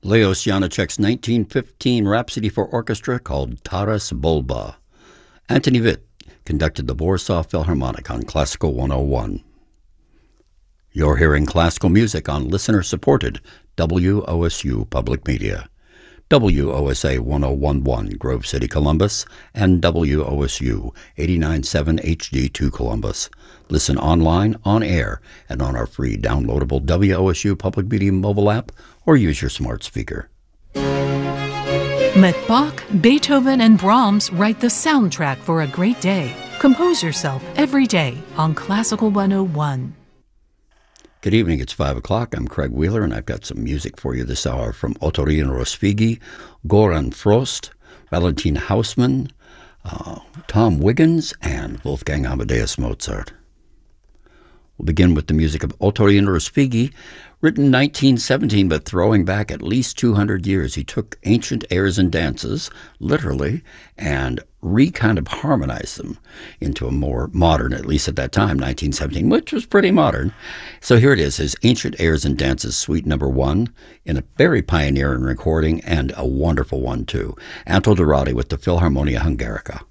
Leos Janáček's 1915 Rhapsody for Orchestra called Taras Bulba. Anthony Witt conducted the Warsaw Philharmonic on Classical 101. You're hearing classical music on listener-supported WOSU Public Media. WOSA 1011 Grove City, Columbus, and WOSU 897 HD2 Columbus. Listen online, on air, and on our free downloadable WOSU Public Media mobile app, or use your smart speaker. Let Bach, Beethoven, and Brahms write the soundtrack for a great day. Compose yourself every day on Classical 101. Good evening, it's 5 o'clock. I'm Craig Wheeler, and I've got some music for you this hour from Otorino Respighi, Goran Frost, Valentin Hausmann, Tom Wiggins, and Wolfgang Amadeus Mozart. We'll begin with the music of Otorino Respighi, written in 1917, but throwing back at least 200 years. He took ancient airs and dances, literally, and kind of harmonized them into a more modern, at least at that time, 1917, which was pretty modern. So here it is, his Ancient Airs and Dances, Suite Number 1, in a very pioneering recording, and a wonderful one, too. Anto Dorati with the Philharmonia Hungarica.